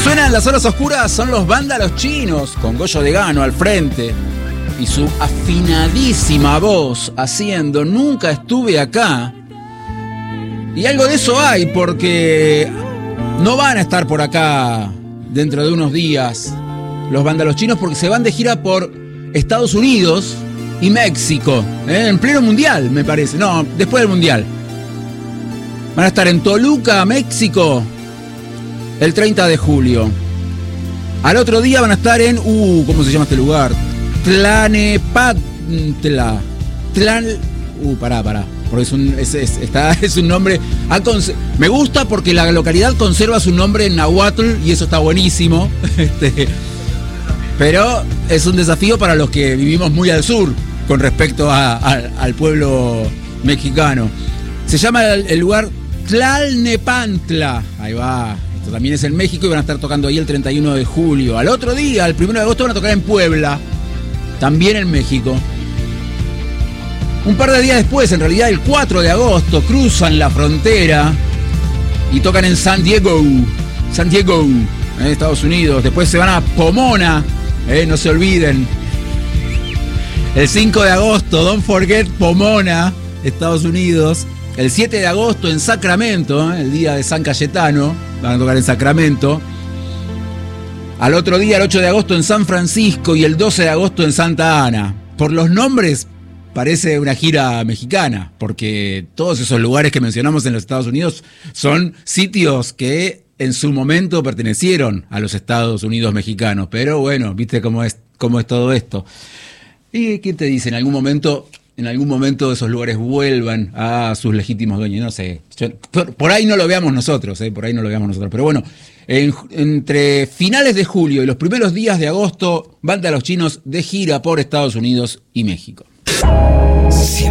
suena en las horas oscuras son los Vándalos Chinos, con Goyo de Gano al frente y su afinadísima voz haciendo Nunca estuve acá. Y algo de eso hay, porque no van a estar por acá dentro de unos días los Vándalos Chinos, porque se van de gira por Estados Unidos y México, en pleno mundial, me parece. No, después del mundial. Van a estar en Toluca, México, el 30 de julio. Al otro día van a estar en... ¿cómo se llama este lugar? Tlanepantla. Pará. Porque es un nombre... Me gusta porque la localidad conserva su nombre en náhuatl y eso está buenísimo. Pero es un desafío para los que vivimos muy al sur con respecto al pueblo mexicano. Se llama el lugar Tlalnepantla. Ahí va. Esto también es en México y van a estar tocando ahí el 31 de julio. Al otro día, el 1 de agosto, van a tocar en Puebla, también en México. Un par de días después, en realidad el 4 de agosto, cruzan la frontera y tocan en San Diego, en Estados Unidos. Después se van a Pomona, no se olviden. El 5 de agosto, don't forget Pomona, Estados Unidos. El 7 de agosto en Sacramento, el día de San Cayetano, van a tocar en Sacramento. Al otro día, el 8 de agosto en San Francisco y el 12 de agosto en Santa Ana. Por los nombres parece una gira mexicana, porque todos esos lugares que mencionamos en los Estados Unidos son sitios que en su momento pertenecieron a los Estados Unidos mexicanos. Pero bueno, viste cómo es todo esto. ¿Y quién te dice? En algún momento esos lugares vuelvan a sus legítimos dueños. No sé. Por ahí no lo veamos nosotros, Pero bueno, entre finales de julio y los primeros días de agosto, Vándalos Chinos de gira por Estados Unidos y México.